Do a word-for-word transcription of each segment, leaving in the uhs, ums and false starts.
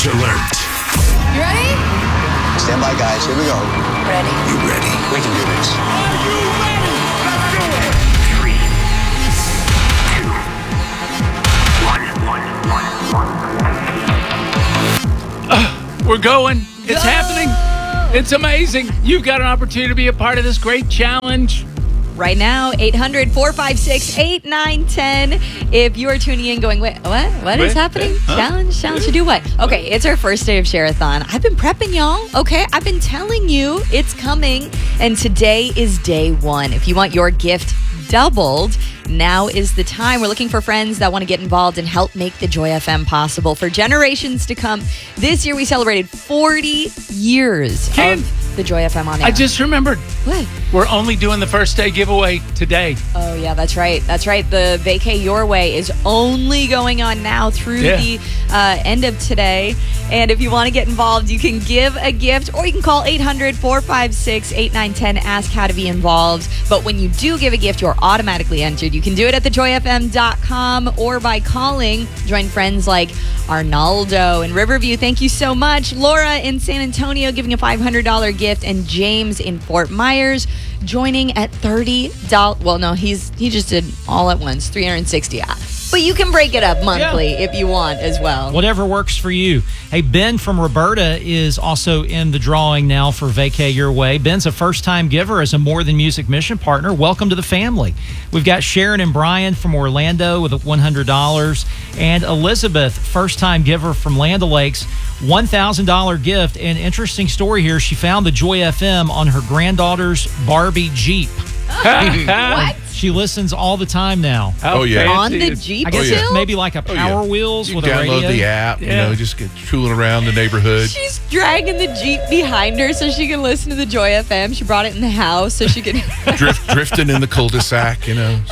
Challenge alert. You ready? Stand by, guys. Here we go. Ready. You ready? We can do this. Are you ready? Let's do it. Three, two, one, one, one, one. We're going. It's Go! happening. It's amazing. You've got an opportunity to be a part of this great challenge. Right now, eight hundred, four five six, eight nine one zero. If you are tuning in going, wait, what? What is Wait, happening? huh? Challenge? Challenge to do what? Okay, it's our first day of Share-a-thon. I've been prepping y'all, okay? I've been telling you it's coming, and today is day one. If you want your gift doubled, now is the time. We're looking for friends that want to get involved and help make the Joy F M possible for generations to come. This year, we celebrated forty years Ken, of the Joy F M on air. I just remembered What? we're only doing the first day giveaway today. Oh, yeah, that's right. That's right. The Vacay Your Way is only going on now through Yeah. the uh, end of today. And if you want to get involved, you can give a gift or you can call eight hundred, four five six, eight nine one zero. Ask how to be involved. But when you do give a gift, you're automatically entered. You can do it at the joy f m dot com or by calling. Join friends like Arnaldo in Riverview. Thank you so much. Laura in San Antonio giving a five hundred dollars gift. And James in Fort Myers joining at thirty dollars. Well, no, he's he just did all at once, three hundred sixty dollars. But you can break it up monthly if you want as well. Whatever works for you. Hey, Ben from Roberta is also in the drawing now for Vacay Your Way. Ben's a first-time giver as a More Than Music mission partner. Welcome to the family. We've got Sharon and Brian from Orlando with one hundred dollars. And Elizabeth, first-time giver from Land O'Lakes, one thousand dollars gift. And interesting story here, she found the Joy F M on her granddaughter's Barbie Jeep. What? She listens all the time now. How Oh, yeah. On fancy the is- Jeep I guess yeah. it's still? maybe like a Oh, Power yeah. Wheels You with can a radio. download the app, you Yeah. know, just get tooling around the neighborhood. She's dragging the Jeep behind her so she can listen to the Joy F M. She brought it in the house so she could... Drift, drifting in the cul-de-sac, you know.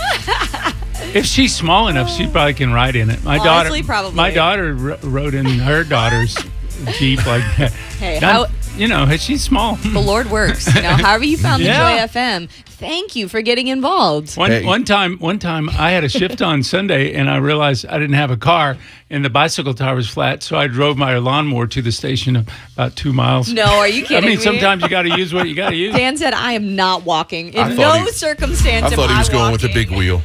If she's small enough, she probably can ride in it. My Honestly, daughter, probably. My daughter ro- rode in her daughter's Jeep like that. Hey, Not- how- you know, she's small. The Lord works. You know, however you found Yeah. the Joy F M, thank you for getting involved. One Hey. one time, one time, I had a shift on Sunday, and I realized I didn't have a car, and the bicycle tire was flat, so I drove my lawnmower to the station about two miles. No, are you I kidding mean, me? sometimes you got to use what you got to use. Dan said, I am not walking. In I no thought he- circumstance I am thought he was I going with the walking. big wheel.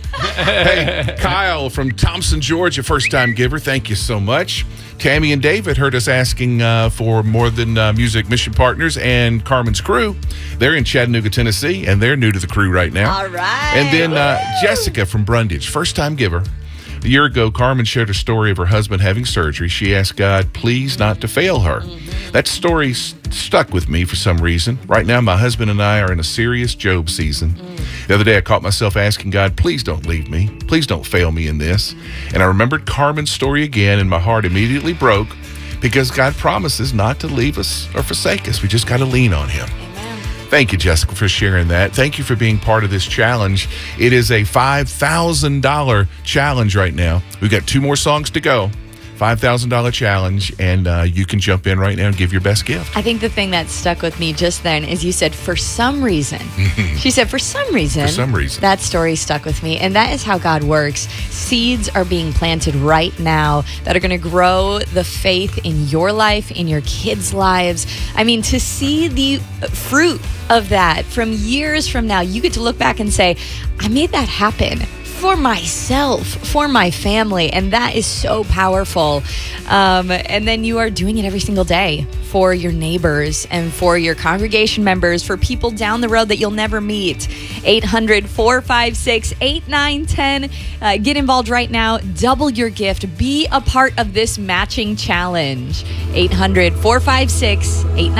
Hey, Kyle from Thompson, Georgia, first-time giver. Thank you so much. Tammy and David heard us asking uh, for More Than uh, Music mission partners and Carmen's crew. They're in Chattanooga, Tennessee, and they're new to the crew right now. All right. And then uh, Jessica from Brundage, first-time giver. A year ago, Carmen shared a story of her husband having surgery. She asked God, please not to fail her. Mm-hmm. That story s- stuck with me for some reason. Right now, my husband and I are in a serious Job season. Mm. The other day, I caught myself asking God, please don't leave me. Please don't fail me in this. And I remembered Carmen's story again, and my heart immediately broke because God promises not to leave us or forsake us. We just got to lean on him. Thank you, Jessica, for sharing that. Thank you for being part of this challenge. It is a five thousand dollars challenge right now. We've got two more songs to go. five thousand dollars challenge, and uh, you can jump in right now and give your best gift. I think the thing that stuck with me just then is you said, for some reason. She said, for some reason. For some reason. That story stuck with me. And that is how God works. Seeds are being planted right now that are going to grow the faith in your life, in your kids' lives. I mean, to see the fruit of that from years from now, you get to look back and say, I made that happen. For myself, for my family, and that is so powerful. Um, and then you are doing it every single day for your neighbors and for your congregation members, for people down the road that you'll never meet. eight hundred, four five six, eight nine one zero. Uh, get involved right now. Double your gift. Be a part of this matching challenge. eight hundred, four five six, eight nine one zero.